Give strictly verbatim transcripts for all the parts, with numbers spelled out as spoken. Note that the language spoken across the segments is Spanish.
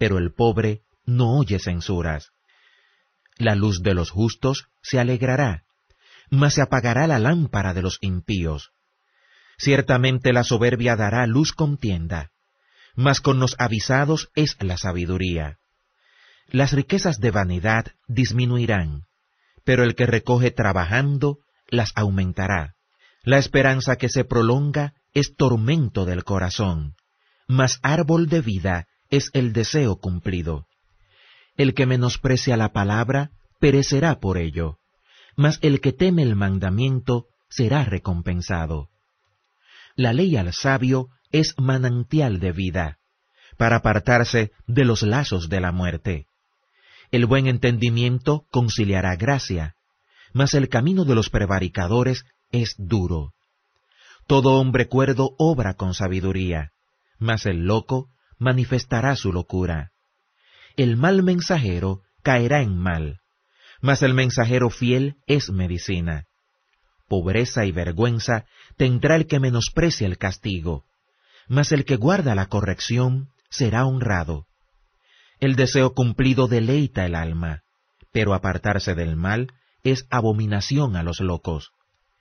pero el pobre no oye censuras. La luz de los justos se alegrará, mas se apagará la lámpara de los impíos. Ciertamente la soberbia dará luz contienda, mas con los avisados es la sabiduría. Las riquezas de vanidad disminuirán, pero el que recoge trabajando las aumentará. La esperanza que se prolonga es tormento del corazón, mas árbol de vida es el deseo cumplido. El que menosprecia la palabra perecerá por ello, mas el que teme el mandamiento será recompensado. La ley al sabio es manantial de vida, para apartarse de los lazos de la muerte. El buen entendimiento conciliará gracia, mas el camino de los prevaricadores es duro. Todo hombre cuerdo obra con sabiduría, mas el loco manifestará su locura. El mal mensajero caerá en mal, mas el mensajero fiel es medicina. Pobreza y vergüenza tendrá el que menosprecia el castigo, mas el que guarda la corrección será honrado. El deseo cumplido deleita el alma, pero apartarse del mal es abominación a los locos.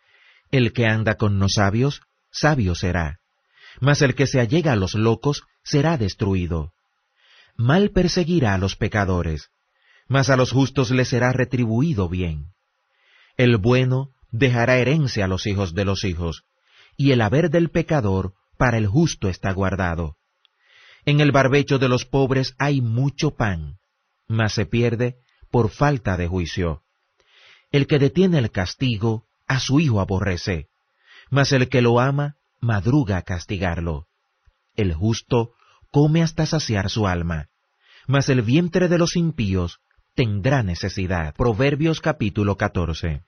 El que anda con los sabios, sabio será, mas el que se allega a los locos será destruido. Mal perseguirá a los pecadores, mas a los justos les será retribuido bien. El bueno dejará herencia a los hijos de los hijos, y el haber del pecador para el justo está guardado. En el barbecho de los pobres hay mucho pan, mas se pierde por falta de juicio. El que detiene el castigo, a su hijo aborrece, mas el que lo ama, madruga a castigarlo. El justo come hasta saciar su alma, mas el vientre de los impíos tendrá necesidad. Proverbios capítulo catorce.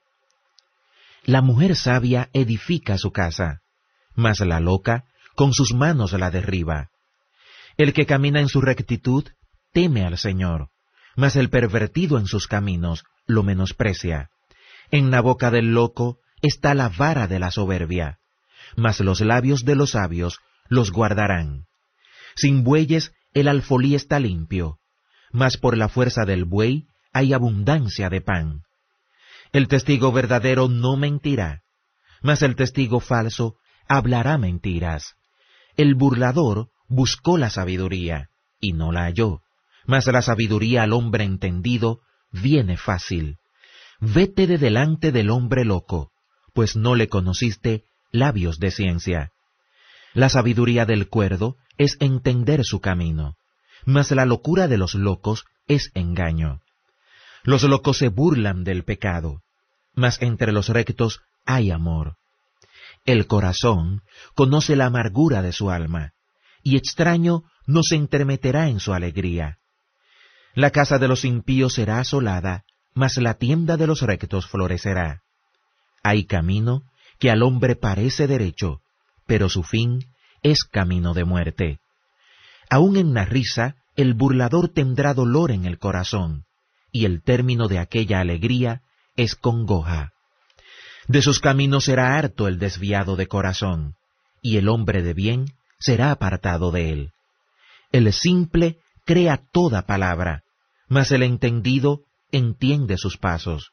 La mujer sabia edifica su casa, mas la loca con sus manos la derriba. El que camina en su rectitud teme al Señor, mas el pervertido en sus caminos lo menosprecia. En la boca del loco está la vara de la soberbia, mas los labios de los sabios los guardarán. Sin bueyes el alfolí está limpio, mas por la fuerza del buey hay abundancia de pan. El testigo verdadero no mentirá, mas el testigo falso hablará mentiras. El burlador buscó la sabiduría, y no la halló, mas la sabiduría al hombre entendido viene fácil. Vete de delante del hombre loco, pues no le conociste labios de ciencia. La sabiduría del cuerdo es entender su camino, mas la locura de los locos es engaño. Los locos se burlan del pecado, mas entre los rectos hay amor. El corazón conoce la amargura de su alma, y extraño no se entremeterá en su alegría. La casa de los impíos será asolada, mas la tienda de los rectos florecerá. Hay camino que al hombre parece derecho, pero su fin es camino de muerte. Aun en la risa el burlador tendrá dolor en el corazón, y el término de aquella alegría es congoja. De sus caminos será harto el desviado de corazón, y el hombre de bien será apartado de él. El simple crea toda palabra, mas el entendido entiende sus pasos.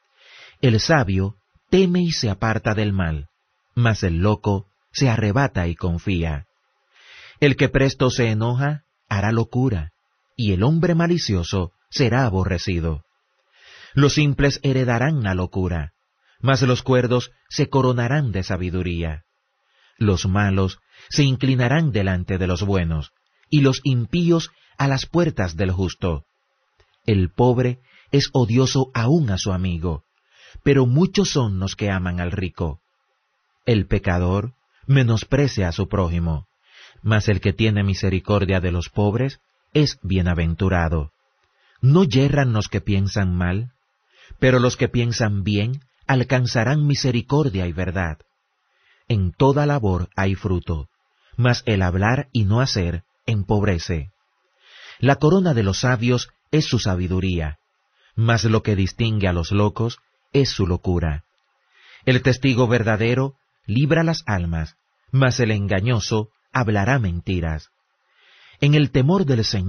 El sabio teme y se aparta del mal, mas el loco se arrebata y confía. El que presto se enoja hará locura, y el hombre malicioso será aborrecido. Los simples heredarán la locura, mas los cuerdos se coronarán de sabiduría. Los malos se inclinarán delante de los buenos, y los impíos a las puertas del justo. El pobre es odioso aún a su amigo, pero muchos son los que aman al rico. El pecador menosprecia a su prójimo, mas el que tiene misericordia de los pobres es bienaventurado. No yerran los que piensan mal, pero los que piensan bien alcanzarán misericordia y verdad. En toda labor hay fruto, mas el hablar y no hacer empobrece. La corona de los sabios es su sabiduría, mas lo que distingue a los locos es su locura. El testigo verdadero libra las almas, mas el engañoso hablará mentiras. En el temor del Señor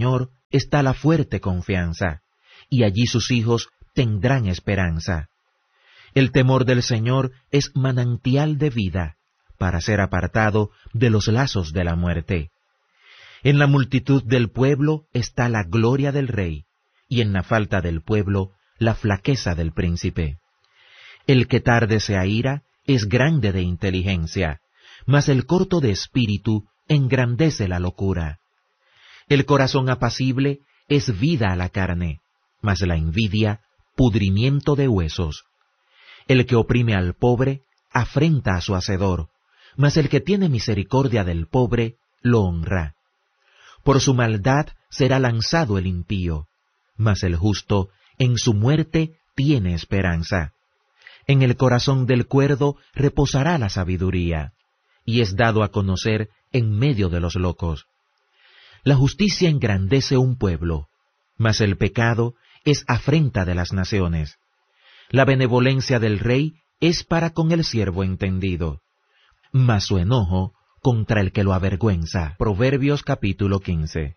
está la fuerte confianza, y allí sus hijos tendrán esperanza. El temor del Señor es manantial de vida, para ser apartado de los lazos de la muerte. En la multitud del pueblo está la gloria del rey, y en la falta del pueblo la flaqueza del príncipe. El que tarde se aira es grande de inteligencia, mas el corto de espíritu engrandece la locura. El corazón apacible es vida a la carne, mas la envidia pudrimiento de huesos. El que oprime al pobre afrenta a su hacedor, mas el que tiene misericordia del pobre lo honra. Por su maldad será lanzado el impío, mas el justo en su muerte tiene esperanza. En el corazón del cuerdo reposará la sabiduría, y es dado a conocer en medio de los locos. La justicia engrandece un pueblo, mas el pecado es afrenta de las naciones. La benevolencia del rey es para con el siervo entendido, mas su enojo contra el que lo avergüenza. Proverbios capítulo quince.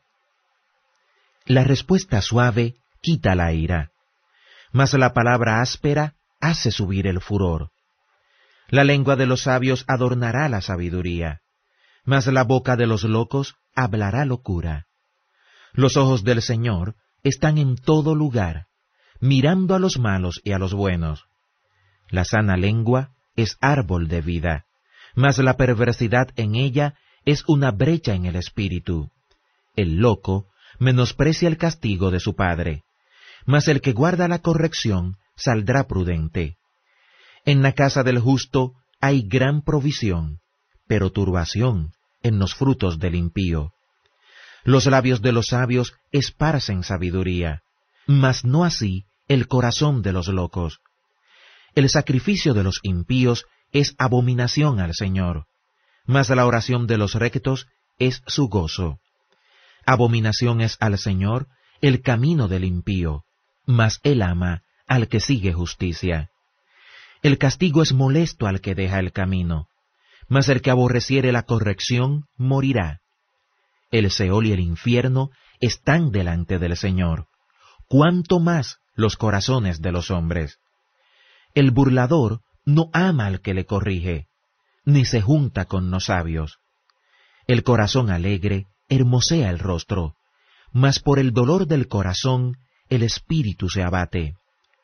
La respuesta suave quita la ira, mas la palabra áspera hace subir el furor. La lengua de los sabios adornará la sabiduría, mas la boca de los locos hablará locura. Los ojos del Señor están en todo lugar, mirando a los malos y a los buenos. La sana lengua es árbol de vida, mas la perversidad en ella es una brecha en el espíritu. El loco menosprecia el castigo de su padre, mas el que guarda la corrección saldrá prudente. En la casa del justo hay gran provisión, pero turbación en los frutos del impío. Los labios de los sabios esparcen sabiduría, mas no así el corazón de los locos. El sacrificio de los impíos es abominación al Señor, mas la oración de los rectos es su gozo. Abominación es al Señor el camino del impío, mas Él ama al que sigue justicia. El castigo es molesto al que deja el camino, mas el que aborreciere la corrección morirá. El Seol y el infierno están delante del Señor, cuánto más los corazones de los hombres. El burlador no ama al que le corrige, ni se junta con los sabios. El corazón alegre hermosea el rostro, mas por el dolor del corazón el espíritu se abate.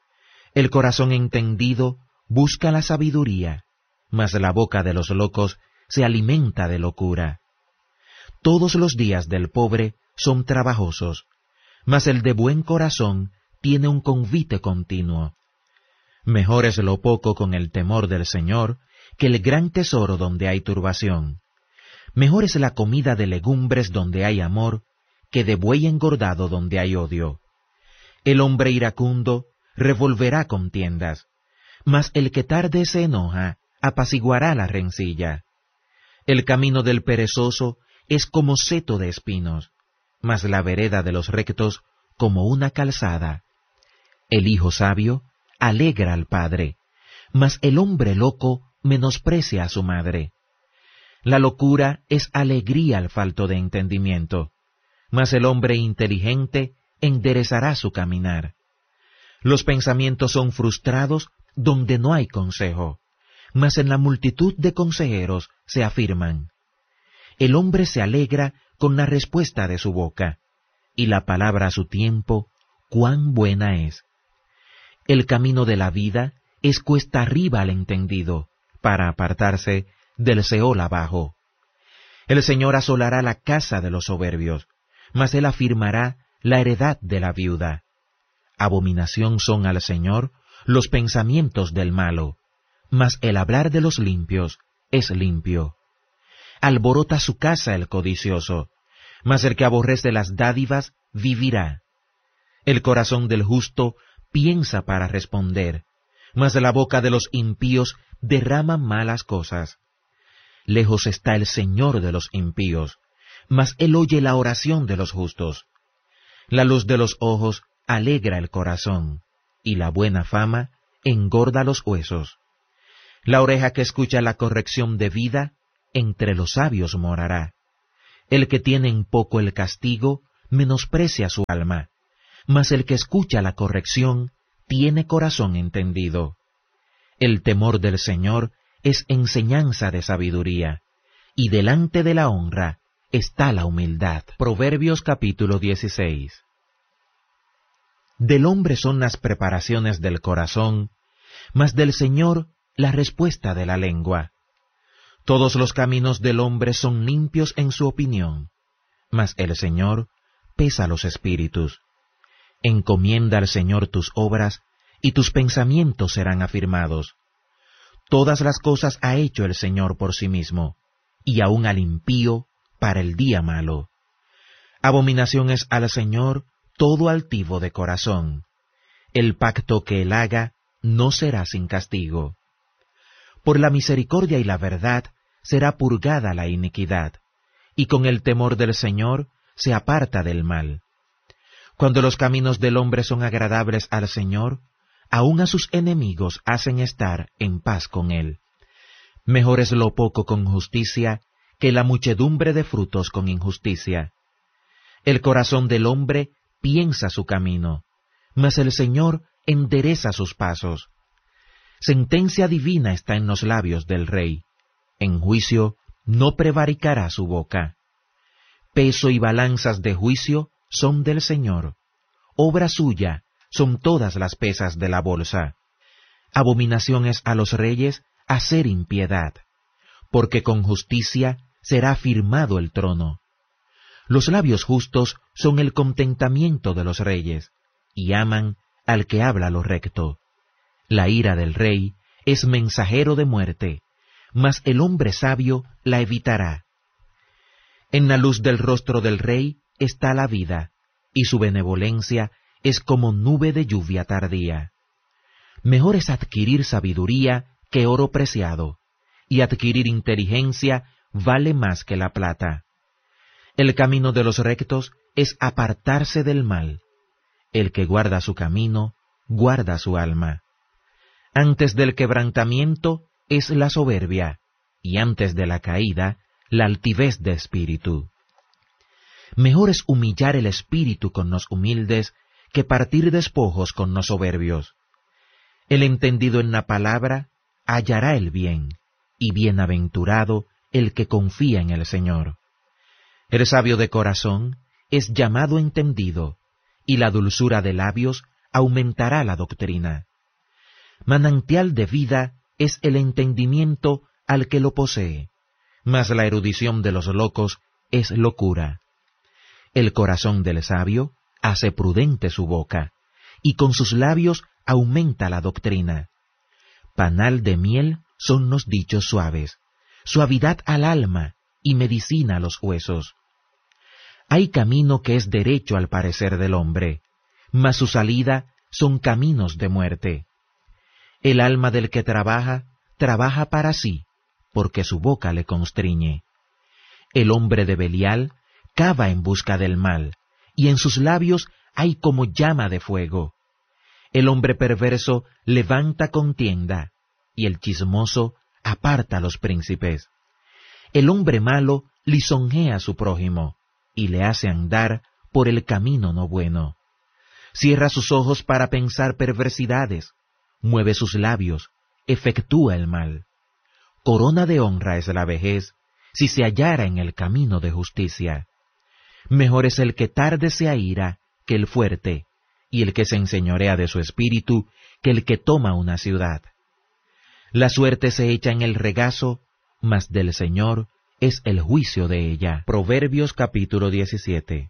El corazón entendido busca la sabiduría, mas la boca de los locos se alimenta de locura. Todos los días del pobre son trabajosos, mas el de buen corazón tiene un convite continuo. Mejor es lo poco con el temor del Señor que el gran tesoro donde hay turbación. Mejor es la comida de legumbres donde hay amor que de buey engordado donde hay odio. El hombre iracundo revolverá contiendas, mas el que tarde se enoja apaciguará la rencilla. El camino del perezoso es como seto de espinos, mas la vereda de los rectos como una calzada. El hijo sabio alegra al padre, mas el hombre loco menosprecia a su madre. La locura es alegría al falto de entendimiento, mas el hombre inteligente enderezará su caminar. Los pensamientos son frustrados donde no hay consejo, mas en la multitud de consejeros se afirman. El hombre se alegra con la respuesta de su boca, y la palabra a su tiempo, cuán buena es. El camino de la vida es cuesta arriba al entendido, para apartarse del Seol abajo. El Señor asolará la casa de los soberbios, mas Él afirmará la heredad de la viuda. Abominación son al Señor los pensamientos del malo, mas el hablar de los limpios es limpio. Alborota su casa el codicioso, mas el que aborrece las dádivas vivirá. El corazón del justo piensa para responder, mas la boca de los impíos derrama malas cosas. Lejos está el Señor de los impíos, mas Él oye la oración de los justos. La luz de los ojos alegra el corazón, y la buena fama engorda los huesos. La oreja que escucha la corrección de vida, entre los sabios morará. El que tiene en poco el castigo, menosprecia su alma, mas el que escucha la corrección tiene corazón entendido. El temor del Señor es enseñanza de sabiduría, y delante de la honra está la humildad. Proverbios capítulo dieciséis. Del hombre son las preparaciones del corazón, mas del Señor la respuesta de la lengua. Todos los caminos del hombre son limpios en su opinión, mas el Señor pesa los espíritus. Encomienda al Señor tus obras, y tus pensamientos serán afirmados. Todas las cosas ha hecho el Señor por sí mismo, y aun al impío para el día malo. Abominación es al Señor todo altivo de corazón. El pacto que él haga no será sin castigo. Por la misericordia y la verdad será purgada la iniquidad, y con el temor del Señor se aparta del mal. Cuando los caminos del hombre son agradables al Señor, aun a sus enemigos hacen estar en paz con él. Mejor es lo poco con justicia que la muchedumbre de frutos con injusticia. El corazón del hombre piensa su camino, mas el Señor endereza sus pasos. Sentencia divina está en los labios del rey. En juicio no prevaricará su boca. Peso y balanzas de juicio son del Señor. Obra suya son todas las pesas de la bolsa. Abominación es a los reyes hacer impiedad, porque con justicia será firmado el trono. Los labios justos son el contentamiento de los reyes, y aman al que habla lo recto. La ira del rey es mensajero de muerte, mas el hombre sabio la evitará. En la luz del rostro del rey está la vida, y su benevolencia es como nube de lluvia tardía. Mejor es adquirir sabiduría que oro preciado, y adquirir inteligencia vale más que la plata. El camino de los rectos es apartarse del mal. El que guarda su camino, guarda su alma. Antes del quebrantamiento es la soberbia, y antes de la caída, la altivez de espíritu. Mejor es humillar el espíritu con los humildes que partir despojos con los soberbios. El entendido en la palabra hallará el bien, y bienaventurado el que confía en el Señor. El sabio de corazón es llamado entendido, y la dulzura de labios aumentará la doctrina. Manantial de vida es el entendimiento al que lo posee, mas la erudición de los locos es locura. El corazón del sabio hace prudente su boca, y con sus labios aumenta la doctrina. Panal de miel son los dichos suaves, suavidad al alma y medicina a los huesos. Hay camino que es derecho al parecer del hombre, mas su salida son caminos de muerte. El alma del que trabaja, trabaja para sí, porque su boca le constriñe. El hombre de Belial cava en busca del mal, y en sus labios hay como llama de fuego. El hombre perverso levanta contienda, y el chismoso aparta a los príncipes. El hombre malo lisonjea a su prójimo, y le hace andar por el camino no bueno. Cierra sus ojos para pensar perversidades, mueve sus labios, efectúa el mal. Corona de honra es la vejez, si se hallara en el camino de justicia. Mejor es el que tarde se aira que el fuerte, y el que se enseñorea de su espíritu que el que toma una ciudad. La suerte se echa en el regazo, mas del Señor es el juicio de ella. Proverbios capítulo diecisiete.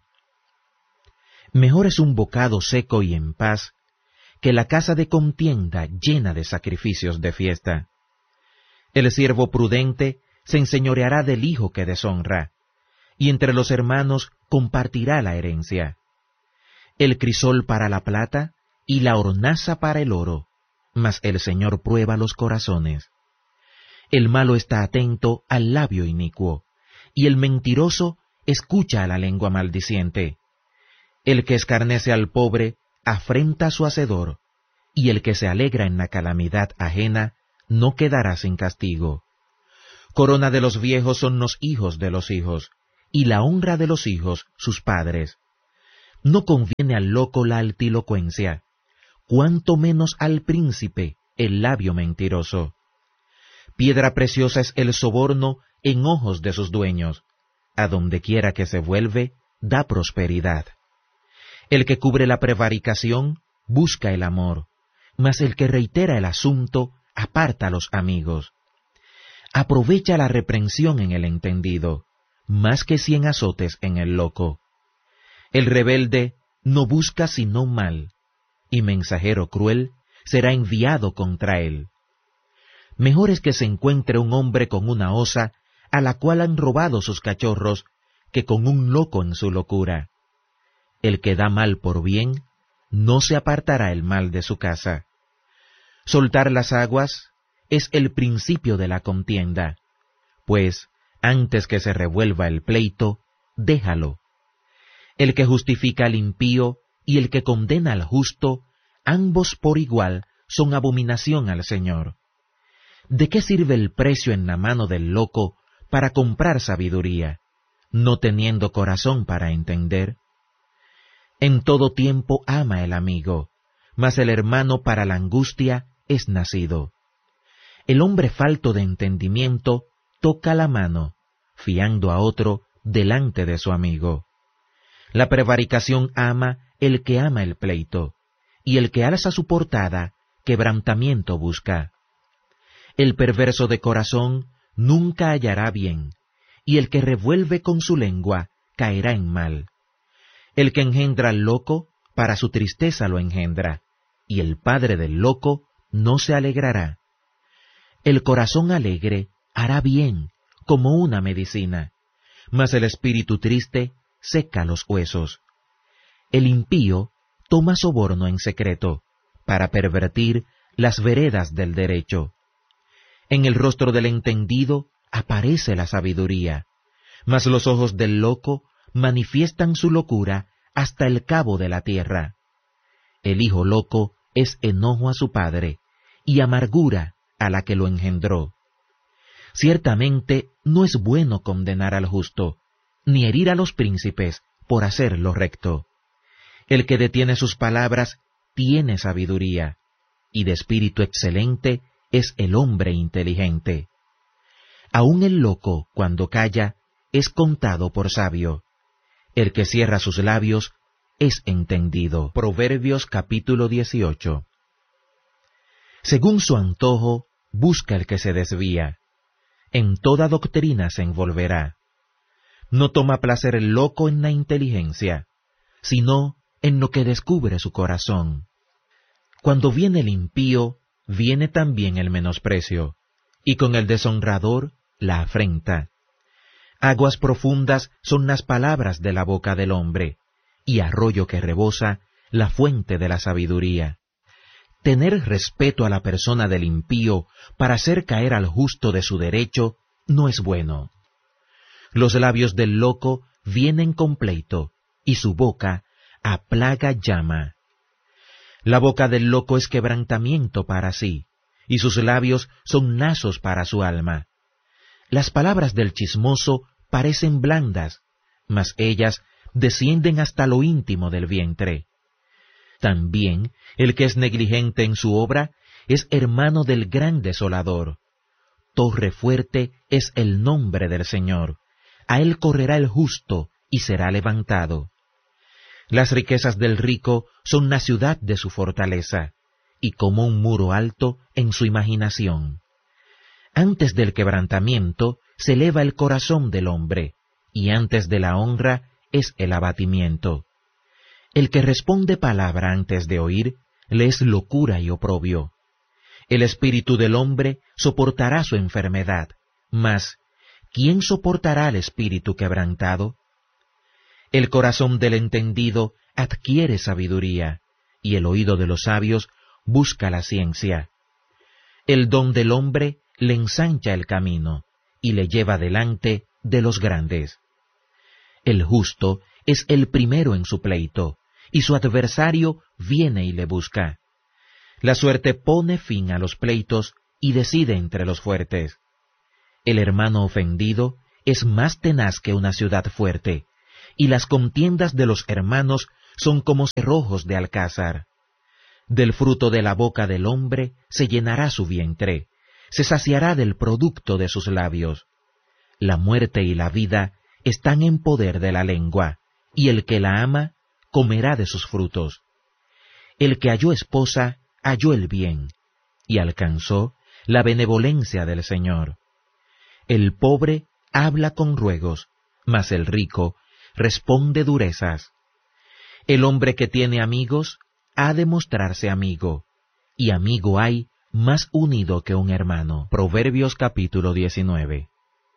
Mejor es un bocado seco y en paz, que la casa de contienda llena de sacrificios de fiesta. El siervo prudente se enseñoreará del hijo que deshonra, y entre los hermanos compartirá la herencia. El crisol para la plata y la hornaza para el oro, mas el Señor prueba los corazones. El malo está atento al labio inicuo, y el mentiroso escucha a la lengua maldiciente. El que escarnece al pobre afrenta a su hacedor, y el que se alegra en la calamidad ajena no quedará sin castigo. Corona de los viejos son los hijos de los hijos, y la honra de los hijos sus padres. No conviene al loco la altilocuencia, cuanto menos al príncipe el labio mentiroso. Piedra preciosa es el soborno en ojos de sus dueños, a donde quiera que se vuelve, da prosperidad. El que cubre la prevaricación busca el amor, mas el que reitera el asunto aparta a los amigos. Aprovecha la reprensión en el entendido, más que cien azotes en el loco. El rebelde no busca sino mal, y mensajero cruel será enviado contra él. Mejor es que se encuentre un hombre con una osa, a la cual han robado sus cachorros, que con un loco en su locura. El que da mal por bien, no se apartará el mal de su casa. Soltar las aguas es el principio de la contienda, pues, antes que se revuelva el pleito, déjalo. El que justifica al impío y el que condena al justo, ambos por igual son abominación al Señor. ¿De qué sirve el precio en la mano del loco para comprar sabiduría, no teniendo corazón para entender? En todo tiempo ama el amigo, mas el hermano para la angustia es nacido. El hombre falto de entendimiento toca la mano, fiando a otro delante de su amigo. La prevaricación ama el que ama el pleito, y el que alza su portada, quebrantamiento busca. El perverso de corazón nunca hallará bien, y el que revuelve con su lengua caerá en mal. El que engendra al loco, para su tristeza lo engendra, y el padre del loco no se alegrará. El corazón alegre hará bien, como una medicina, mas el espíritu triste seca los huesos. El impío toma soborno en secreto, para pervertir las veredas del derecho. En el rostro del entendido aparece la sabiduría, mas los ojos del loco manifiestan su locura hasta el cabo de la tierra. El hijo loco es enojo a su padre, y amargura a la que lo engendró. Ciertamente no es bueno condenar al justo, ni herir a los príncipes por hacer lo recto. El que detiene sus palabras tiene sabiduría, y de espíritu excelente es el hombre inteligente. Aun el loco, cuando calla, es contado por sabio. El que cierra sus labios es entendido. Proverbios capítulo dieciocho. Según su antojo, busca el que se desvía. En toda doctrina se envolverá. No toma placer el loco en la inteligencia, sino en lo que descubre su corazón. Cuando viene el impío, viene también el menosprecio, y con el deshonrador la afrenta. Aguas profundas son las palabras de la boca del hombre, y arroyo que rebosa la fuente de la sabiduría. Tener respeto a la persona del impío para hacer caer al justo de su derecho no es bueno. Los labios del loco vienen con pleito, y su boca a plaga llama. La boca del loco es quebrantamiento para sí, y sus labios son nazos para su alma. Las palabras del chismoso parecen blandas, mas ellas descienden hasta lo íntimo del vientre. También el que es negligente en su obra es hermano del gran desolador. Torre fuerte es el nombre del Señor, a él correrá el justo y será levantado. Las riquezas del rico son la ciudad de su fortaleza, y como un muro alto en su imaginación. Antes del quebrantamiento se eleva el corazón del hombre, y antes de la honra es el abatimiento. El que responde palabra antes de oír, le es locura y oprobio. El espíritu del hombre soportará su enfermedad, mas ¿quién soportará el espíritu quebrantado? El corazón del entendido adquiere sabiduría, y el oído de los sabios busca la ciencia. El don del hombre le ensancha el camino, y le lleva delante de los grandes. El justo es el primero en su pleito, y su adversario viene y le busca. La suerte pone fin a los pleitos y decide entre los fuertes. El hermano ofendido es más tenaz que una ciudad fuerte, y las contiendas de los hermanos son como cerrojos de alcázar. Del fruto de la boca del hombre se llenará su vientre, se saciará del producto de sus labios. La muerte y la vida están en poder de la lengua, y el que la ama comerá de sus frutos. El que halló esposa halló el bien, y alcanzó la benevolencia del Señor. El pobre habla con ruegos, mas el rico responde durezas. El hombre que tiene amigos ha de mostrarse amigo, y amigo hay más unido que un hermano. Proverbios capítulo diecinueve.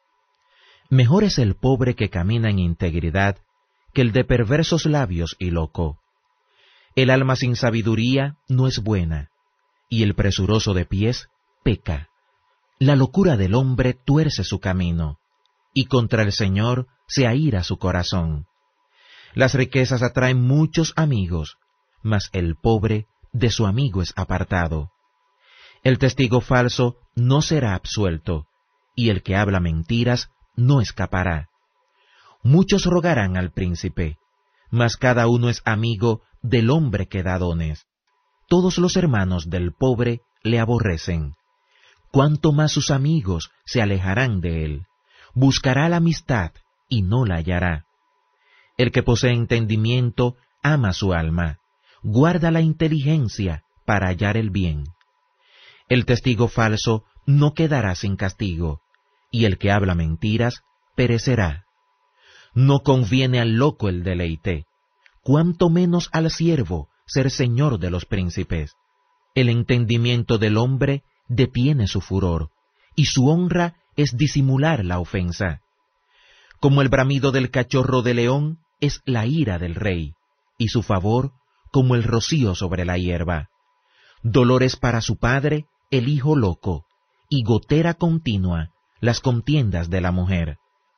Mejor es el pobre que camina en integridad que el de perversos labios y loco. El alma sin sabiduría no es buena, y el presuroso de pies peca. La locura del hombre tuerce su camino, y contra el Señor se aira su corazón. Las riquezas atraen muchos amigos, mas el pobre de su amigo es apartado. El testigo falso no será absuelto, y el que habla mentiras no escapará. Muchos rogarán al príncipe, mas cada uno es amigo del hombre que da dones. Todos los hermanos del pobre le aborrecen. Cuanto más sus amigos se alejarán de él. Buscará la amistad y no la hallará. El que posee entendimiento ama su alma, guarda la inteligencia para hallar el bien. El testigo falso no quedará sin castigo, y el que habla mentiras perecerá. No conviene al loco el deleite, cuanto menos al siervo ser señor de los príncipes. El entendimiento del hombre detiene su furor, y su honra es disimular la ofensa. Como el bramido del cachorro de león es la ira del rey, y su favor como el rocío sobre la hierba. Dolores para su padre el hijo loco, y gotera continua las contiendas de la mujer.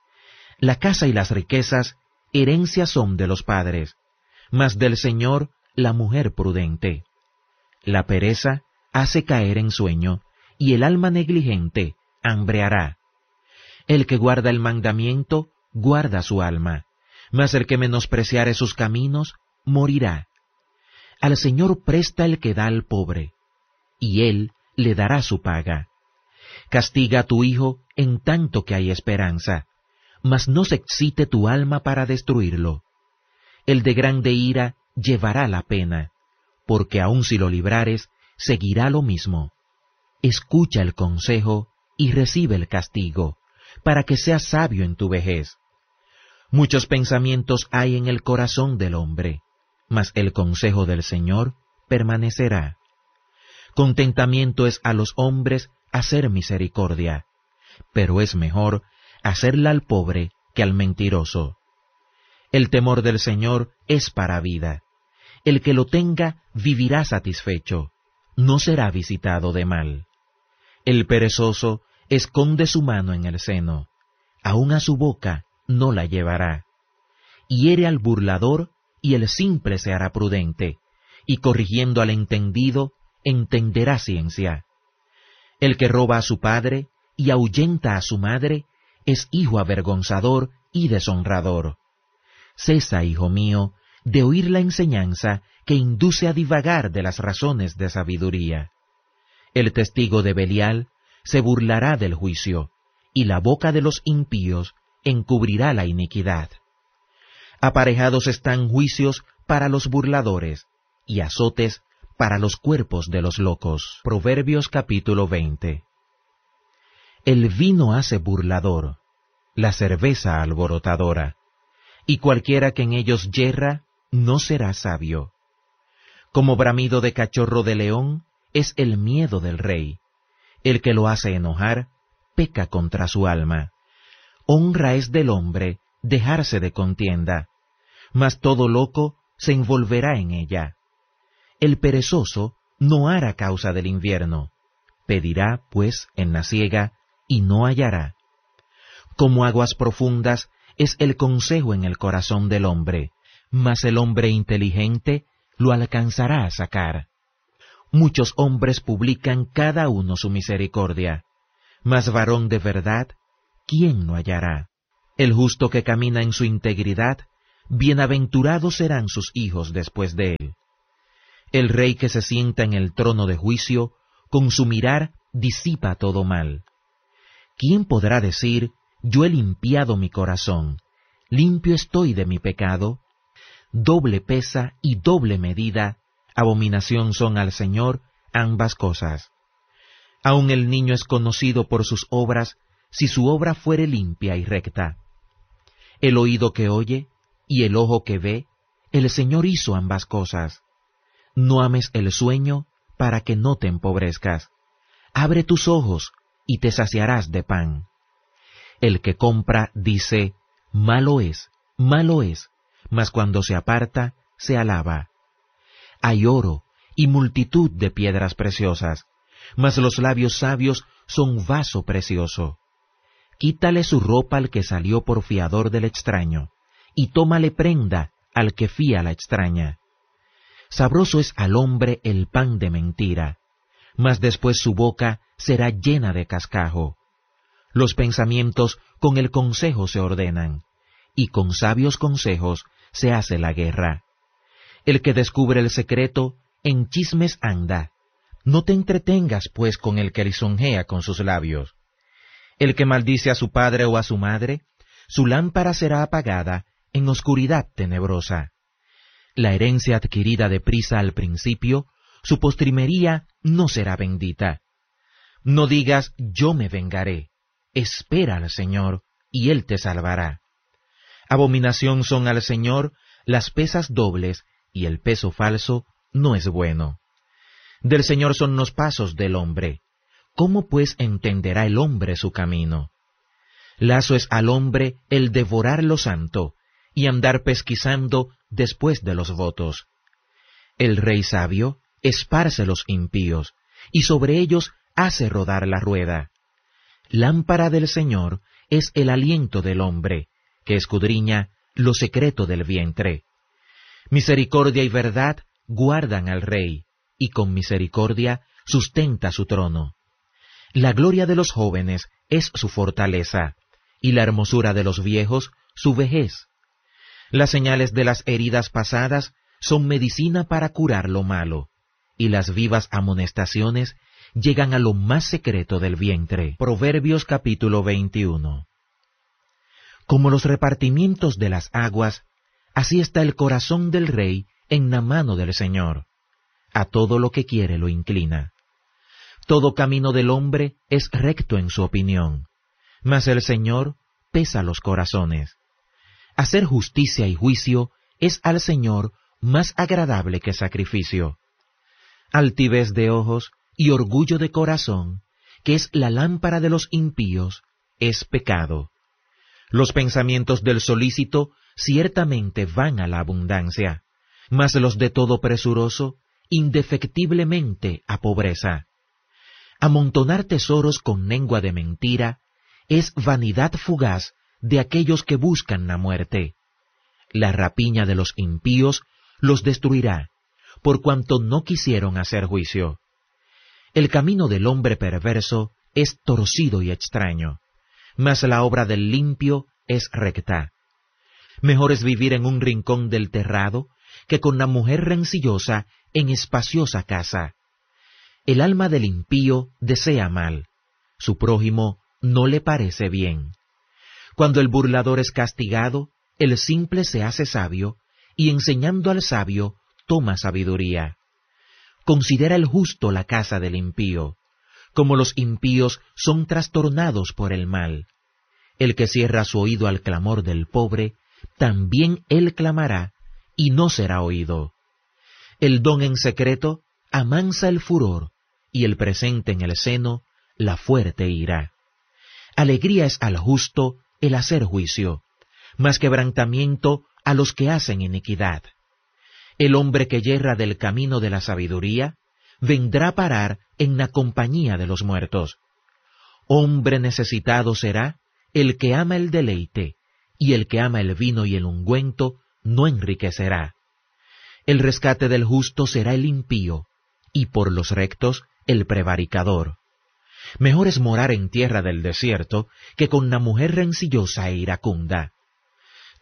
La casa y las riquezas herencia son de los padres, mas del Señor la mujer prudente. La pereza hace caer en sueño, y el alma negligente hambreará. El que guarda el mandamiento, guarda su alma, mas el que menospreciare sus caminos, morirá. Al Señor presta el que da al pobre, y Él le dará su paga. Castiga a tu hijo en tanto que hay esperanza, mas no se excite tu alma para destruirlo. El de grande ira llevará la pena, porque aun si lo librares, seguirá lo mismo. Escucha el consejo y recibe el castigo, para que seas sabio en tu vejez. Muchos pensamientos hay en el corazón del hombre, mas el consejo del Señor permanecerá. Contentamiento es a los hombres hacer misericordia, pero es mejor hacerla al pobre que al mentiroso. El temor del Señor es para vida. El que lo tenga vivirá satisfecho, no será visitado de mal. El perezoso esconde su mano en el seno, aun a su boca no la llevará. Hiere al burlador, y el simple se hará prudente, y corrigiendo al entendido, entenderá ciencia. El que roba a su padre, y ahuyenta a su madre, es hijo avergonzador y deshonrador. Cesa, hijo mío, de oír la enseñanza que induce a divagar de las razones de sabiduría. El testigo de Belial se burlará del juicio, y la boca de los impíos encubrirá la iniquidad. Aparejados están juicios para los burladores, y azotes para los cuerpos de los locos. Proverbios capítulo veinte. El vino hace burlador, la cerveza alborotadora, y cualquiera que en ellos yerra no será sabio. Como bramido de cachorro de león es el miedo del rey. El que lo hace enojar peca contra su alma. Honra es del hombre dejarse de contienda, mas todo loco se envolverá en ella. El perezoso no hará causa del invierno, pedirá, pues, en la siega, y no hallará. Como aguas profundas es el consejo en el corazón del hombre, mas el hombre inteligente lo alcanzará a sacar. Muchos hombres publican cada uno su misericordia, mas varón de verdad, ¿quién no hallará? El justo que camina en su integridad bienaventurados serán sus hijos después de él. El rey que se sienta en el trono de juicio, con su mirar disipa todo mal. ¿Quién podrá decir, yo he limpiado mi corazón, limpio estoy de mi pecado? Doble pesa y doble medida, abominación son al Señor ambas cosas. Aun el niño es conocido por sus obras, si su obra fuere limpia y recta. El oído que oye y el ojo que ve, el Señor hizo ambas cosas. No ames el sueño para que no te empobrezcas. Abre tus ojos y te saciarás de pan. El que compra dice, malo es, malo es, mas cuando se aparta, se alaba. Hay oro y multitud de piedras preciosas, mas los labios sabios son vaso precioso. Quítale su ropa al que salió por fiador del extraño, y tómale prenda al que fía a la extraña. Sabroso es al hombre el pan de mentira, mas después su boca será llena de cascajo. Los pensamientos con el consejo se ordenan, y con sabios consejos se hace la guerra. El que descubre el secreto, en chismes anda. No te entretengas, pues, con el que lisonjea con sus labios. El que maldice a su padre o a su madre, su lámpara será apagada en oscuridad tenebrosa. La herencia adquirida deprisa al principio, su postrimería no será bendita. No digas, yo me vengaré. Espera al Señor, y Él te salvará. Abominación son al Señor las pesas dobles, y el peso falso no es bueno. Del Señor son los pasos del hombre. ¿Cómo pues entenderá el hombre su camino? Lazo es al hombre el devorar lo santo, y andar pesquisando después de los votos. El rey sabio esparce los impíos, y sobre ellos hace rodar la rueda. Lámpara del Señor es el aliento del hombre, que escudriña lo secreto del vientre. Misericordia y verdad guardan al rey, y con misericordia sustenta su trono. La gloria de los jóvenes es su fortaleza, y la hermosura de los viejos su vejez. Las señales de las heridas pasadas son medicina para curar lo malo, y las vivas amonestaciones llegan a lo más secreto del vientre. Proverbios capítulo veintiuno. Como los repartimientos de las aguas, así está el corazón del rey en la mano del Señor. A todo lo que quiere lo inclina. Todo camino del hombre es recto en su opinión, mas el Señor pesa los corazones. Hacer justicia y juicio es al Señor más agradable que sacrificio. Altivez de ojos y orgullo de corazón, que es la lámpara de los impíos, es pecado. Los pensamientos del solícito ciertamente van a la abundancia, mas los de todo presuroso indefectiblemente a pobreza. Amontonar tesoros con lengua de mentira es vanidad fugaz de aquellos que buscan la muerte. La rapiña de los impíos los destruirá, por cuanto no quisieron hacer juicio. El camino del hombre perverso es torcido y extraño, mas la obra del limpio es recta. Mejor es vivir en un rincón del terrado que con la mujer rencillosa en espaciosa casa. El alma del impío desea mal, su prójimo no le parece bien. Cuando el burlador es castigado, el simple se hace sabio, y enseñando al sabio toma sabiduría. Considera el justo la casa del impío, como los impíos son trastornados por el mal. El que cierra su oído al clamor del pobre, también él clamará, y no será oído. El don en secreto amansa el furor, y el presente en el seno la fuerte ira. Alegría es al justo el hacer juicio, mas quebrantamiento a los que hacen iniquidad. El hombre que yerra del camino de la sabiduría vendrá a parar en la compañía de los muertos. Hombre necesitado será el que ama el deleite, y el que ama el vino y el ungüento no enriquecerá. El rescate del justo será el impío, y por los rectos el prevaricador. Mejor es morar en tierra del desierto que con la mujer rencillosa e iracunda.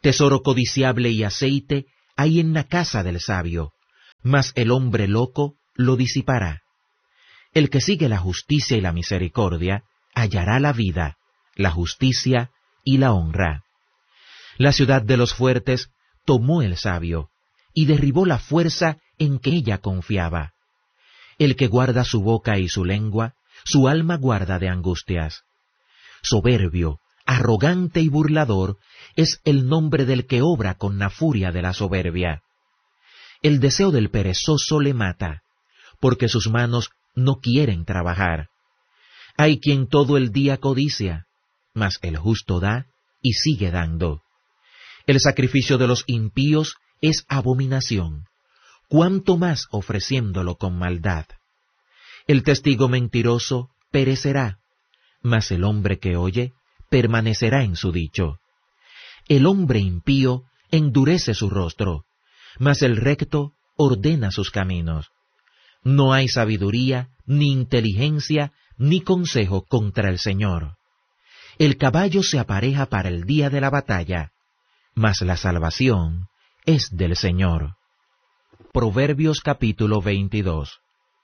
Tesoro codiciable y aceite hay en la casa del sabio, mas el hombre loco lo disipará. El que sigue la justicia y la misericordia hallará la vida, la justicia y la honra. La ciudad de los fuertes tomó el sabio, y derribó la fuerza en que ella confiaba. El que guarda su boca y su lengua, su alma guarda de angustias. Soberbio, arrogante y burlador es el nombre del que obra con la furia de la soberbia. El deseo del perezoso le mata, porque sus manos no quieren trabajar. Hay quien todo el día codicia, mas el justo da y sigue dando. El sacrificio de los impíos es abominación, cuanto más ofreciéndolo con maldad. El testigo mentiroso perecerá, mas el hombre que oye permanecerá en su dicho. El hombre impío endurece su rostro, mas el recto ordena sus caminos. No hay sabiduría, ni inteligencia, ni consejo contra el Señor. El caballo se apareja para el día de la batalla, mas la salvación es del Señor. Proverbios capítulo veintidós.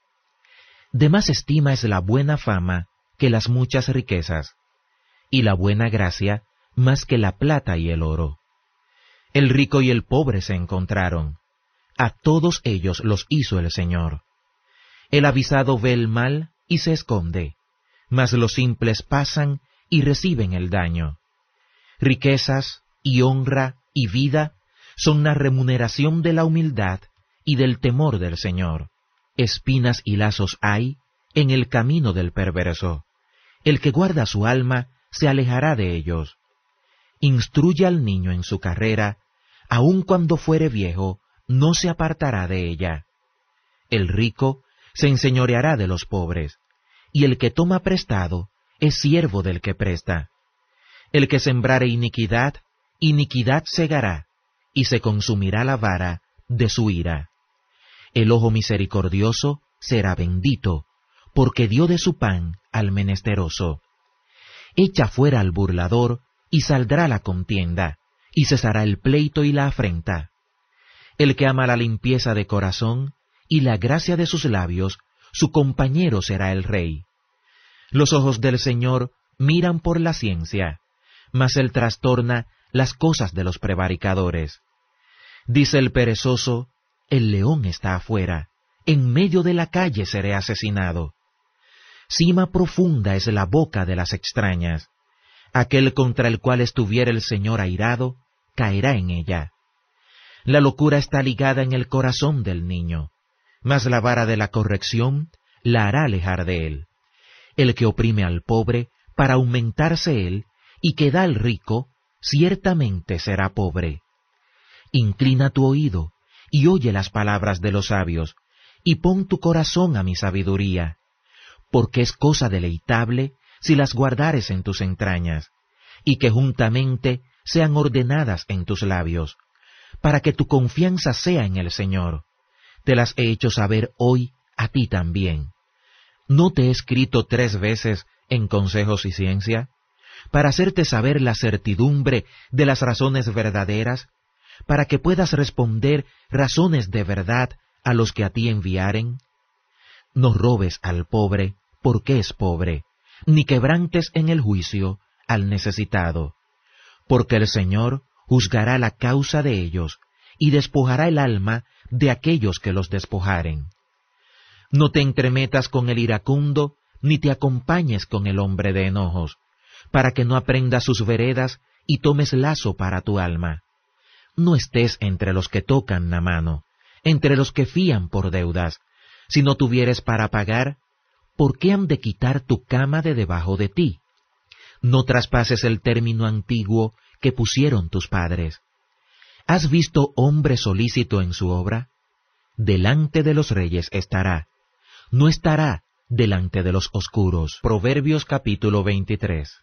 De más estima es la buena fama que las muchas riquezas, y la buena gracia más que la plata y el oro. El rico y el pobre se encontraron, a todos ellos los hizo el Señor. El avisado ve el mal y se esconde, mas los simples pasan y reciben el daño. Riquezas y honra y vida son la remuneración de la humildad y del temor del Señor. Espinas y lazos hay en el camino del perverso. El que guarda su alma se alejará de ellos. Instruye al niño en su carrera, aun cuando fuere viejo, no se apartará de ella. El rico se enseñoreará de los pobres, y el que toma prestado es siervo del que presta. El que sembrare iniquidad, iniquidad segará, y se consumirá la vara de su ira. El ojo misericordioso será bendito, porque dio de su pan al menesteroso. Echa fuera al burlador, y saldrá la contienda, y cesará el pleito y la afrenta. El que ama la limpieza de corazón, y la gracia de sus labios, su compañero será el rey. Los ojos del Señor miran por la ciencia, mas él trastorna las cosas de los prevaricadores. Dice el perezoso, el león está afuera, en medio de la calle seré asesinado. Sima profunda es la boca de las extrañas. Aquel contra el cual estuviera el Señor airado, caerá en ella. La locura está ligada en el corazón del niño, mas la vara de la corrección la hará alejar de él. El que oprime al pobre para aumentarse él, y que da al rico, ciertamente será pobre. Inclina tu oído, y oye las palabras de los sabios, y pon tu corazón a mi sabiduría, porque es cosa deleitable si las guardares en tus entrañas, y que juntamente sean ordenadas en tus labios, para que tu confianza sea en el Señor. Te las he hecho saber hoy a ti también. ¿No te he escrito tres veces en consejos y ciencia, para hacerte saber la certidumbre de las razones verdaderas, para que puedas responder razones de verdad a los que a ti enviaren? No robes al pobre porque es pobre, ni quebrantes en el juicio al necesitado, porque el Señor juzgará la causa de ellos, y despojará el alma de aquellos que los despojaren. No te entremetas con el iracundo, ni te acompañes con el hombre de enojos, para que no aprendas sus veredas y tomes lazo para tu alma. No estés entre los que tocan la mano, entre los que fían por deudas. Si no tuvieres para pagar, ¿por qué han de quitar tu cama de debajo de ti? No traspases el término antiguo que pusieron tus padres. ¿Has visto hombre solícito en su obra? Delante de los reyes estará, no estará delante de los oscuros. Proverbios capítulo veintitrés.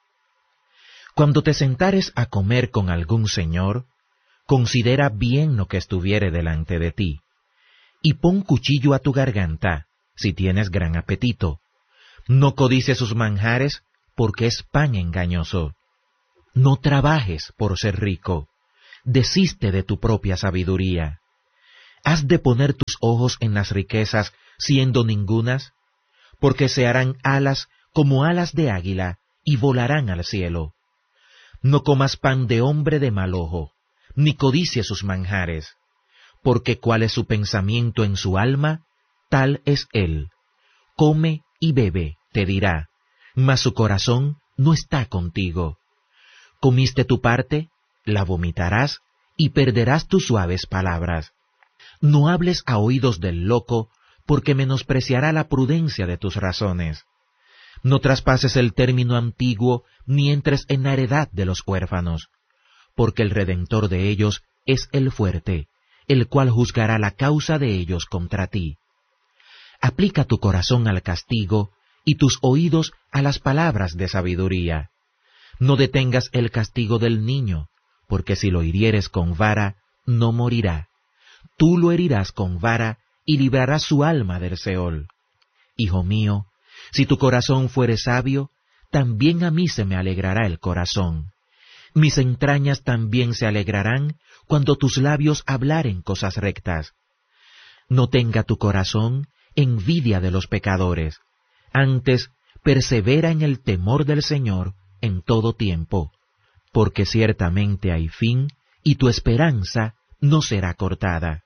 Cuando te sentares a comer con algún señor, considera bien lo que estuviere delante de ti, y pon cuchillo a tu garganta, si tienes gran apetito. No codices sus manjares, porque es pan engañoso. No trabajes por ser rico, desiste de tu propia sabiduría. ¿Has de poner tus ojos en las riquezas, siendo ningunas? Porque se harán alas como alas de águila, y volarán al cielo. No comas pan de hombre de mal ojo, ni codicies sus manjares, porque cuál es su pensamiento en su alma, tal es él. Come y bebe, te dirá, mas su corazón no está contigo. Comiste tu parte, la vomitarás, y perderás tus suaves palabras. No hables a oídos del loco, porque menospreciará la prudencia de tus razones. No traspases el término antiguo, ni entres en la heredad de los huérfanos, porque el Redentor de ellos es el fuerte, el cual juzgará la causa de ellos contra ti. Aplica tu corazón al castigo, y tus oídos a las palabras de sabiduría. No detengas el castigo del niño, porque si lo hirieres con vara, no morirá. Tú lo herirás con vara, y librarás su alma del Seol. Hijo mío, si tu corazón fuere sabio, también a mí se me alegrará el corazón. Mis entrañas también se alegrarán cuando tus labios hablaren cosas rectas. No tenga tu corazón envidia de los pecadores, antes persevera en el temor del Señor en todo tiempo, porque ciertamente hay fin, y tu esperanza no será cortada.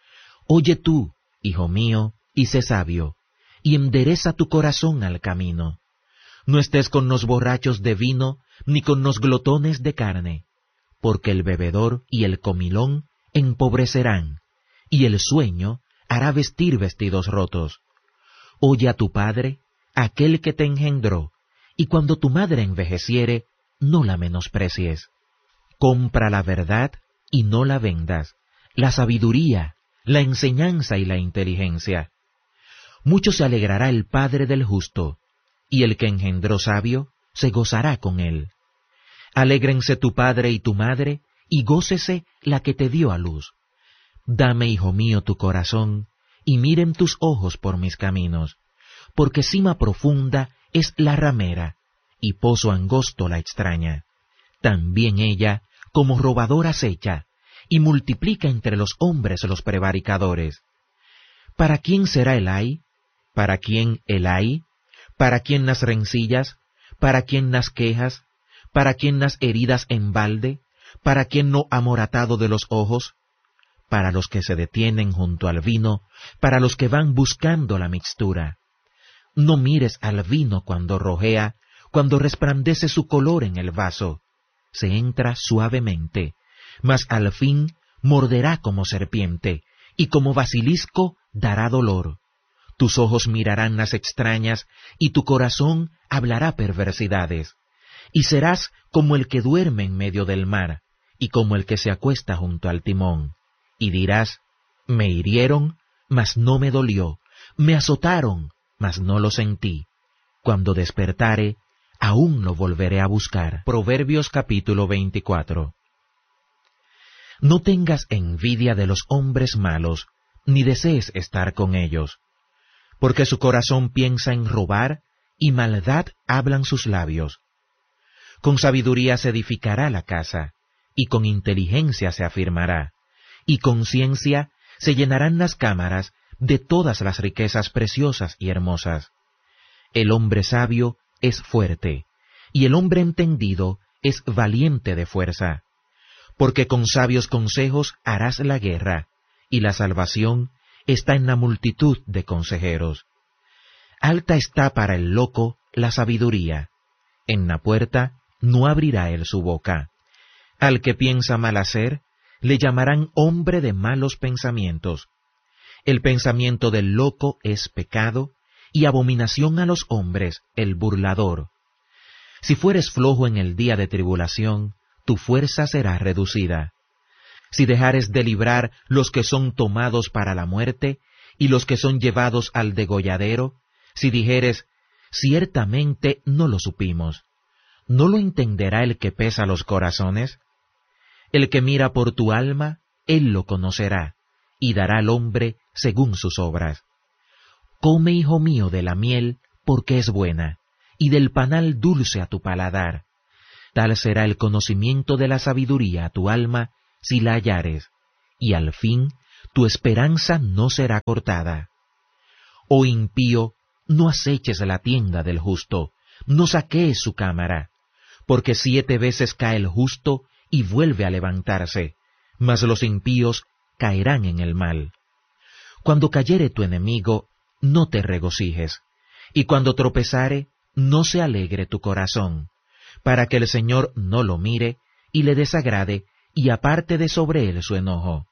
Oye tú, hijo mío, y sé sabio, y endereza tu corazón al camino. No estés con los borrachos de vino, ni con los glotones de carne, porque el bebedor y el comilón empobrecerán, y el sueño hará vestir vestidos rotos. Oye a tu padre, aquel que te engendró, y cuando tu madre envejeciere, no la menosprecies. Compra la verdad y no la vendas, la sabiduría, la enseñanza y la inteligencia. Mucho se alegrará el padre del justo, y el que engendró sabio se gozará con él. Alégrense tu padre y tu madre, y gócese la que te dio a luz. Dame, hijo mío, tu corazón, y miren tus ojos por mis caminos, porque cima profunda es la ramera, y pozo angosto la extraña. También ella, como robadora acecha, y multiplica entre los hombres los prevaricadores. ¿Para quién será el ay? ¿Para quién el ay? ¿Para quién las rencillas? ¿Para quién las quejas? ¿Para quién las heridas en balde? ¿Para quién no amoratado de los ojos? Para los que se detienen junto al vino, para los que van buscando la mixtura. No mires al vino cuando rojea, cuando resplandece su color en el vaso. Se entra suavemente, mas al fin morderá como serpiente, y como basilisco dará dolor. Tus ojos mirarán las extrañas, y tu corazón hablará perversidades. Y serás como el que duerme en medio del mar, y como el que se acuesta junto al timón. Y dirás, me hirieron, mas no me dolió, me azotaron, mas no lo sentí. Cuando despertare, aún lo volveré a buscar. Proverbios capítulo veinticuatro. No tengas envidia de los hombres malos, ni desees estar con ellos, porque su corazón piensa en robar, y maldad hablan sus labios. Con sabiduría se edificará la casa, y con inteligencia se afirmará, y con ciencia se llenarán las cámaras de todas las riquezas preciosas y hermosas. El hombre sabio es fuerte, y el hombre entendido es valiente de fuerza, porque con sabios consejos harás la guerra, y la salvación está en la multitud de consejeros. Alta está para el loco la sabiduría, en la puerta no abrirá él su boca. Al que piensa mal hacer, le llamarán hombre de malos pensamientos. El pensamiento del loco es pecado, y abominación a los hombres el burlador. Si fueres flojo en el día de tribulación, tu fuerza será reducida. Si dejares de librar los que son tomados para la muerte, y los que son llevados al degolladero, si dijeres, ciertamente no lo supimos, ¿no lo entenderá el que pesa los corazones? El que mira por tu alma, él lo conocerá, y dará al hombre según sus obras. Come, hijo mío, de la miel, porque es buena, y del panal dulce a tu paladar. Tal será el conocimiento de la sabiduría a tu alma, si la hallares, y al fin tu esperanza no será cortada. Oh impío, no aceches la tienda del justo, no saquees su cámara, porque siete veces cae el justo y vuelve a levantarse, mas los impíos caerán en el mal. Cuando cayere tu enemigo, no te regocijes, y cuando tropezare, no se alegre tu corazón, para que el Señor no lo mire y le desagrade y aparte de sobre él su enojo.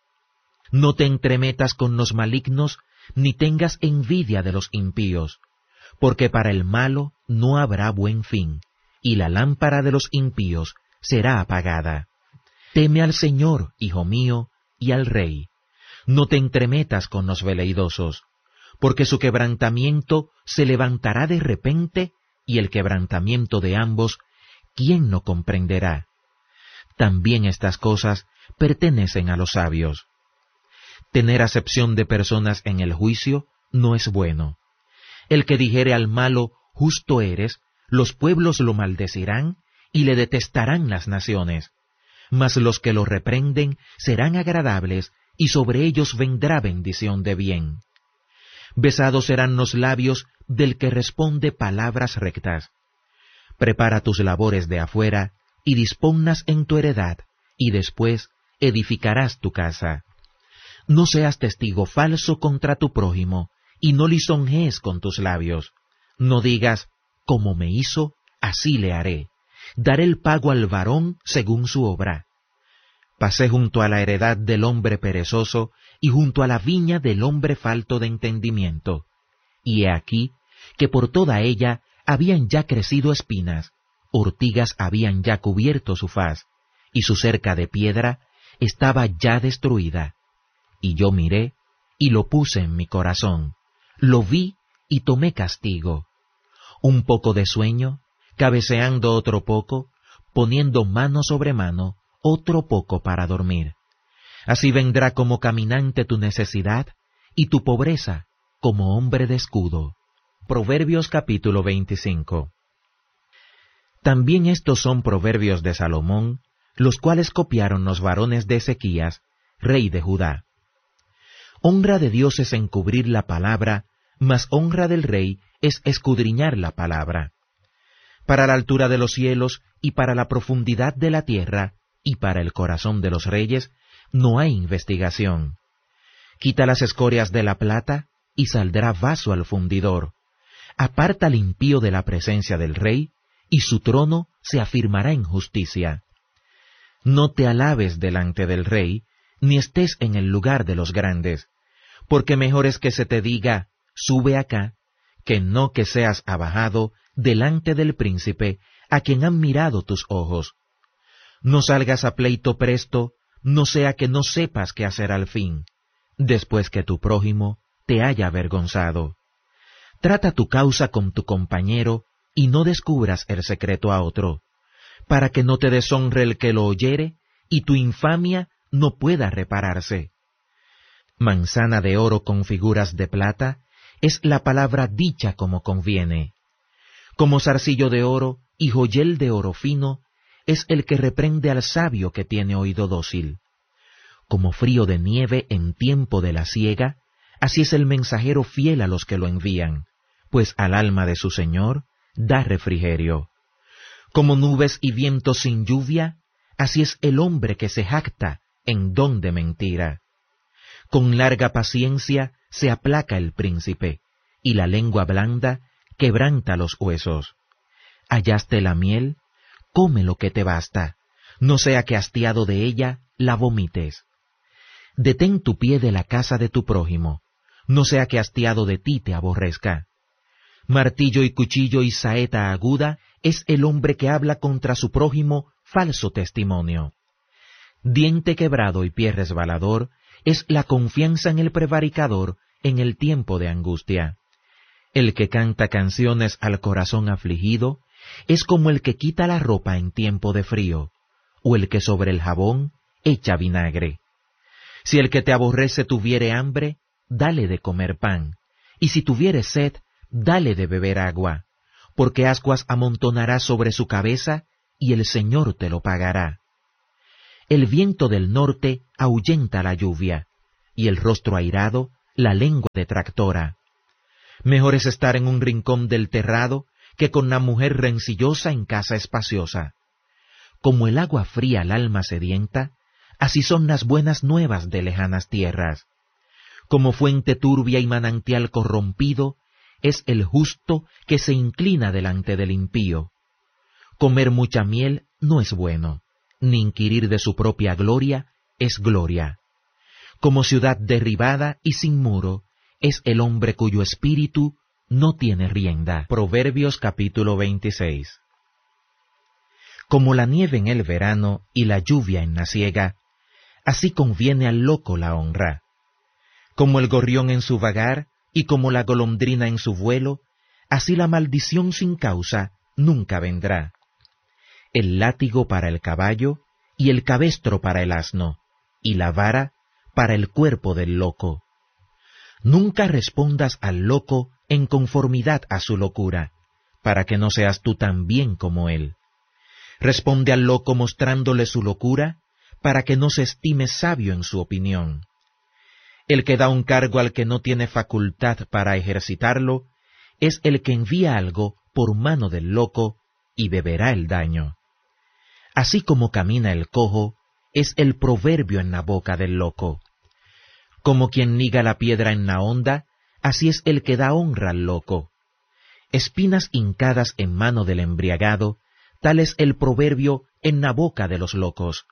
No te entremetas con los malignos, ni tengas envidia de los impíos, porque para el malo no habrá buen fin, y la lámpara de los impíos será apagada. Teme al Señor, hijo mío, y al Rey. No te entremetas con los veleidosos, porque su quebrantamiento se levantará de repente, y el quebrantamiento de ambos, ¿quién no comprenderá? También estas cosas pertenecen a los sabios. Tener acepción de personas en el juicio no es bueno. El que dijere al malo, justo eres, los pueblos lo maldecirán y le detestarán las naciones. Mas los que lo reprenden serán agradables y sobre ellos vendrá bendición de bien. Besados serán los labios del que responde palabras rectas. Prepara tus labores de afuera y disponlas en tu heredad, y después edificarás tu casa. No seas testigo falso contra tu prójimo, y no lisonjees con tus labios. No digas, como me hizo, así le haré. Daré el pago al varón según su obra. Pasé junto a la heredad del hombre perezoso, y junto a la viña del hombre falto de entendimiento. Y he aquí que por toda ella habían ya crecido espinas, ortigas habían ya cubierto su faz, y su cerca de piedra estaba ya destruida. Y yo miré, y lo puse en mi corazón, lo vi y tomé castigo. Un poco de sueño, cabeceando otro poco, poniendo mano sobre mano, otro poco para dormir. Así vendrá como caminante tu necesidad, y tu pobreza como hombre de escudo. Proverbios capítulo veinticinco. También estos son proverbios de Salomón, los cuales copiaron los varones de Ezequías, rey de Judá. Honra de Dios es encubrir la palabra, mas honra del rey es escudriñar la palabra. Para la altura de los cielos y para la profundidad de la tierra y para el corazón de los reyes no hay investigación. Quita las escorias de la plata y saldrá vaso al fundidor. Aparta al impío de la presencia del rey y su trono se afirmará en justicia. No te alabes delante del rey, ni estés en el lugar de los grandes, porque mejor es que se te diga, sube acá, que no que seas abajado delante del príncipe, a quien han mirado tus ojos. No salgas a pleito presto, no sea que no sepas qué hacer al fin, después que tu prójimo te haya avergonzado. Trata tu causa con tu compañero, y no descubras el secreto a otro, para que no te deshonre el que lo oyere, y tu infamia no pueda repararse. Manzana de oro con figuras de plata es la palabra dicha como conviene. Como zarcillo de oro y joyel de oro fino es el que reprende al sabio que tiene oído dócil. Como frío de nieve en tiempo de la siega, así es el mensajero fiel a los que lo envían, pues al alma de su Señor da refrigerio. Como nubes y vientos sin lluvia, así es el hombre que se jacta en don de mentira. Con larga paciencia se aplaca el príncipe, y la lengua blanda quebranta los huesos. Hallaste la miel, come lo que te basta, no sea que hastiado de ella la vomites. Detén tu pie de la casa de tu prójimo, no sea que hastiado de ti te aborrezca. Martillo y cuchillo y saeta aguda es el hombre que habla contra su prójimo falso testimonio. Diente quebrado y pie resbalador es la confianza en el prevaricador en el tiempo de angustia. El que canta canciones al corazón afligido es como el que quita la ropa en tiempo de frío, o el que sobre el jabón echa vinagre. Si el que te aborrece tuviere hambre, dale de comer pan, y si tuviere sed, dale de beber agua, porque ascuas amontonarás sobre su cabeza, y el Señor te lo pagará. El viento del norte ahuyenta la lluvia, y el rostro airado la lengua detractora. Mejor es estar en un rincón del terrado que con la mujer rencillosa en casa espaciosa. Como el agua fría al alma sedienta, así son las buenas nuevas de lejanas tierras. Como fuente turbia y manantial corrompido, es el justo que se inclina delante del impío. Comer mucha miel no es bueno, ni inquirir de su propia gloria es gloria. Como ciudad derribada y sin muro, es el hombre cuyo espíritu no tiene rienda. Proverbios capítulo veintiséis. Como la nieve en el verano y la lluvia en la siega, así conviene al loco la honra. Como el gorrión en su vagar y como la golondrina en su vuelo, así la maldición sin causa nunca vendrá. El látigo para el caballo y el cabestro para el asno, y la vara para el cuerpo del loco. Nunca respondas al loco en conformidad a su locura, para que no seas tú tan bien como él. Responde al loco mostrándole su locura, para que no se estime sabio en su opinión. El que da un cargo al que no tiene facultad para ejercitarlo, es el que envía algo por mano del loco, y beberá el daño. Así como camina el cojo, es el proverbio en la boca del loco. Como quien liga la piedra en la honda, así es el que da honra al loco. Espinas hincadas en mano del embriagado, tal es el proverbio en la boca de los locos.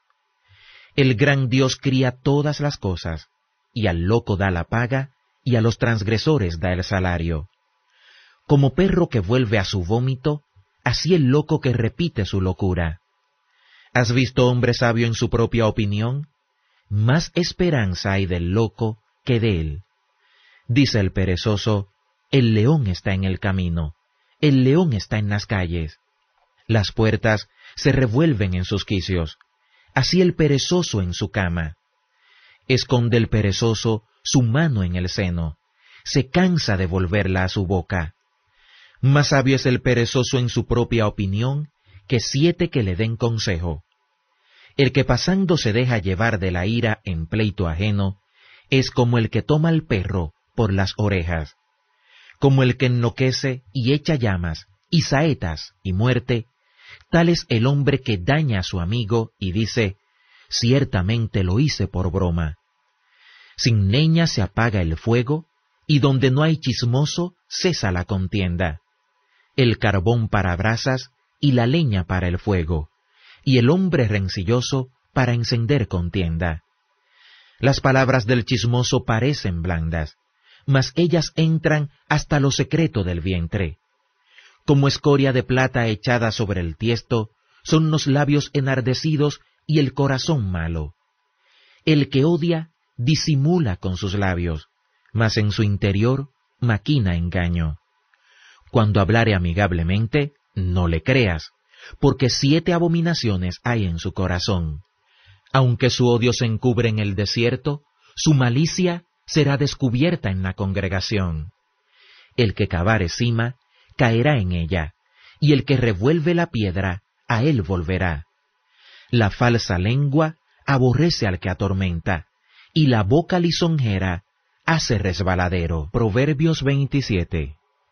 El gran Dios cría todas las cosas, y al loco da la paga, y a los transgresores da el salario. Como perro que vuelve a su vómito, así el loco que repite su locura. ¿Has visto hombre sabio en su propia opinión? Más esperanza hay del loco que de él. Dice el perezoso, el león está en el camino, el león está en las calles. Las puertas se revuelven en sus quicios, así el perezoso en su cama. Esconde el perezoso su mano en el seno, se cansa de volverla a su boca. Más sabio es el perezoso en su propia opinión que siete que le den consejo. El que pasando se deja llevar de la ira en pleito ajeno, es como el que toma al perro por las orejas. Como el que enloquece y echa llamas, y saetas y muerte, tal es el hombre que daña a su amigo y dice, ciertamente lo hice por broma. Sin leña se apaga el fuego, y donde no hay chismoso cesa la contienda. El carbón para brasas y la leña para el fuego, y el hombre rencilloso para encender contienda. Las palabras del chismoso parecen blandas, mas ellas entran hasta lo secreto del vientre. Como escoria de plata echada sobre el tiesto, son los labios enardecidos y el corazón malo. El que odia disimula con sus labios, mas en su interior maquina engaño. Cuando hablare amigablemente, no le creas, porque siete abominaciones hay en su corazón. Aunque su odio se encubre en el desierto, su malicia será descubierta en la congregación. El que cavare cima, caerá en ella, y el que revuelve la piedra, a él volverá. La falsa lengua aborrece al que atormenta, y la boca lisonjera hace resbaladero. Proverbios veintisiete.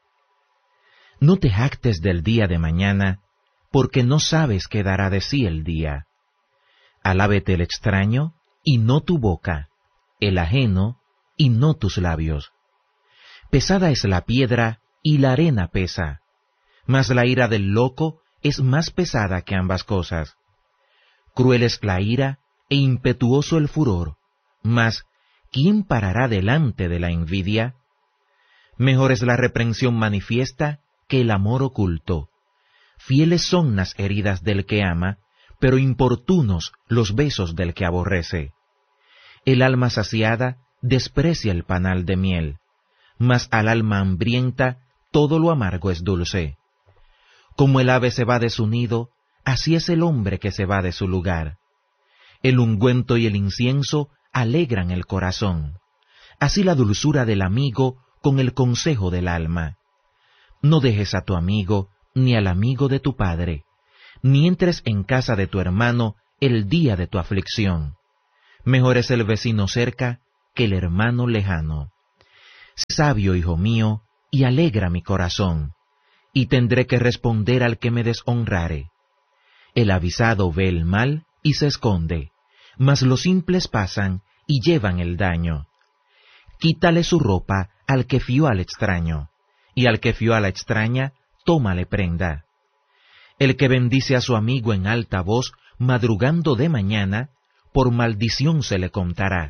No te jactes del día de mañana, porque no sabes qué dará de sí el día. Alábete el extraño, y no tu boca, el ajeno, y no tus labios. Pesada es la piedra, y la arena pesa, mas la ira del loco es más pesada que ambas cosas. Cruel es la ira, e impetuoso el furor, mas ¿quién parará delante de la envidia? Mejor es la reprensión manifiesta que el amor oculto. Fieles son las heridas del que ama, pero importunos los besos del que aborrece. El alma saciada desprecia el panal de miel, mas al alma hambrienta todo lo amargo es dulce. Como el ave se va de su nido, así es el hombre que se va de su lugar. El ungüento y el incienso alegran el corazón, así la dulzura del amigo con el consejo del alma. No dejes a tu amigo, ni al amigo de tu padre, ni entres en casa de tu hermano el día de tu aflicción. Mejor es el vecino cerca que el hermano lejano. Sé sabio, hijo mío, y alegra mi corazón, y tendré que responder al que me deshonrare. El avisado ve el mal y se esconde, mas los simples pasan y llevan el daño. Quítale su ropa al que fió al extraño, y al que fió a la extraña, tómale prenda. El que bendice a su amigo en alta voz, madrugando de mañana, por maldición se le contará.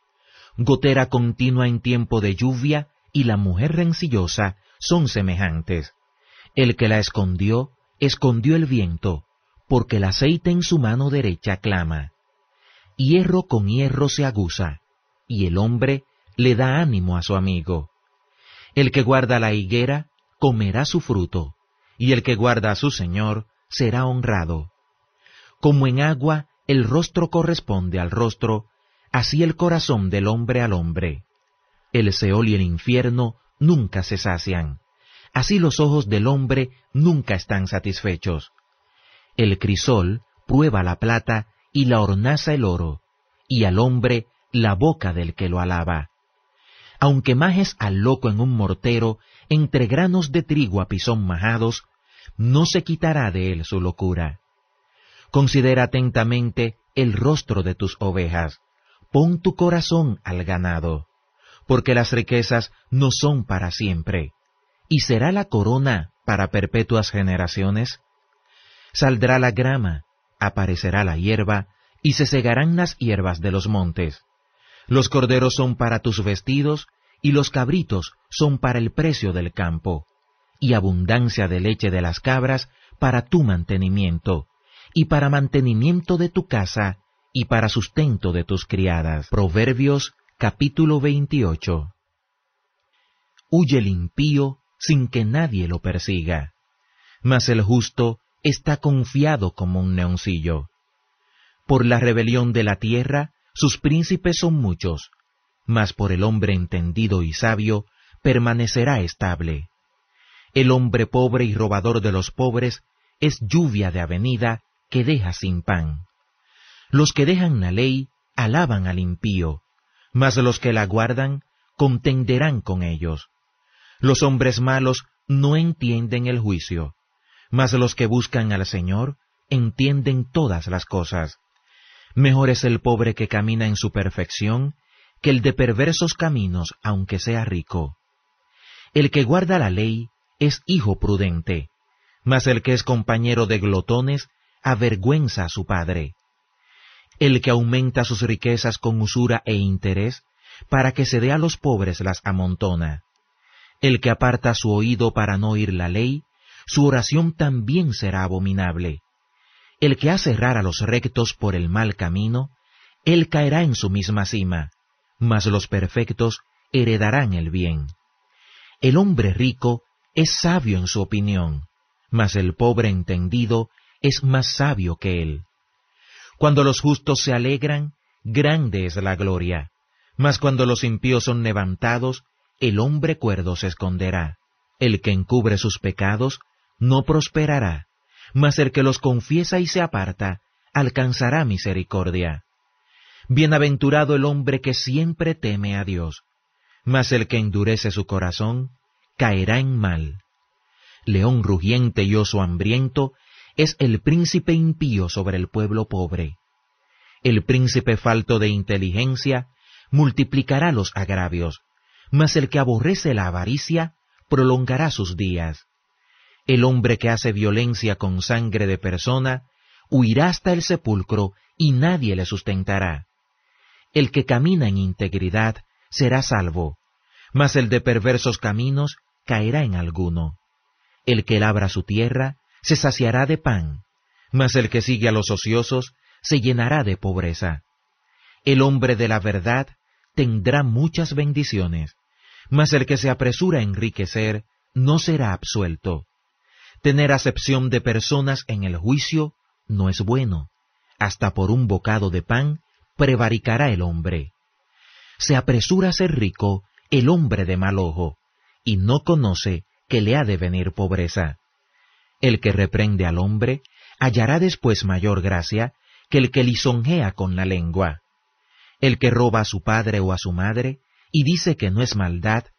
Gotera continua en tiempo de lluvia y la mujer rencillosa son semejantes. El que la escondió, escondió el viento, porque el aceite en su mano derecha clama. Hierro con hierro se aguza, y el hombre le da ánimo a su amigo. El que guarda la higuera, comerá su fruto, y el que guarda a su señor, será honrado. Como en agua el rostro corresponde al rostro, así el corazón del hombre al hombre. El Seol y el infierno nunca se sacian, así los ojos del hombre nunca están satisfechos. El crisol prueba la plata y la hornaza el oro, y al hombre la boca del que lo alaba. Aunque majes al loco en un mortero, entre granos de trigo a pisón majados, no se quitará de él su locura. Considera atentamente el rostro de tus ovejas, pon tu corazón al ganado, porque las riquezas no son para siempre, y será la corona para perpetuas generaciones. Saldrá la grama, aparecerá la hierba, y se segarán las hierbas de los montes. Los corderos son para tus vestidos, y los cabritos son para el precio del campo, y abundancia de leche de las cabras para tu mantenimiento, y para mantenimiento de tu casa, y para sustento de tus criadas. Proverbios capítulo veintiocho. Huye el impío sin que nadie lo persiga, mas el justo está confiado como un leoncillo. Por la rebelión de la tierra, sus príncipes son muchos, mas por el hombre entendido y sabio, permanecerá estable. El hombre pobre y robador de los pobres es lluvia de avenida que deja sin pan. Los que dejan la ley alaban al impío, mas los que la guardan contenderán con ellos. Los hombres malos no entienden el juicio, mas los que buscan al Señor entienden todas las cosas. Mejor es el pobre que camina en su perfección que el de perversos caminos, aunque sea rico. El que guarda la ley es hijo prudente, mas el que es compañero de glotones avergüenza a su padre. El que aumenta sus riquezas con usura e interés, para que se dé a los pobres las amontona. El que aparta su oído para no oír la ley, su oración también será abominable. El que hace errar a los rectos por el mal camino, él caerá en su misma cima, mas los perfectos heredarán el bien. El hombre rico es sabio en su opinión, mas el pobre entendido es más sabio que él. Cuando los justos se alegran, grande es la gloria, mas cuando los impíos son levantados, el hombre cuerdo se esconderá. El que encubre sus pecados no prosperará, mas el que los confiesa y se aparta, alcanzará misericordia. Bienaventurado el hombre que siempre teme a Dios, mas el que endurece su corazón, caerá en mal. León rugiente y oso hambriento es el príncipe impío sobre el pueblo pobre. El príncipe falto de inteligencia multiplicará los agravios, mas el que aborrece la avaricia prolongará sus días. El hombre que hace violencia con sangre de persona huirá hasta el sepulcro y nadie le sustentará. El que camina en integridad será salvo, mas el de perversos caminos caerá en alguno. El que labra su tierra se saciará de pan, mas el que sigue a los ociosos se llenará de pobreza. El hombre de la verdad tendrá muchas bendiciones, mas el que se apresura a enriquecer no será absuelto. Tener acepción de personas en el juicio no es bueno, hasta por un bocado de pan prevaricará el hombre. Se apresura a ser rico el hombre de mal ojo, y no conoce que le ha de venir pobreza. El que reprende al hombre hallará después mayor gracia que el que lisonjea con la lengua. El que roba a su padre o a su madre, y dice que no es maldad,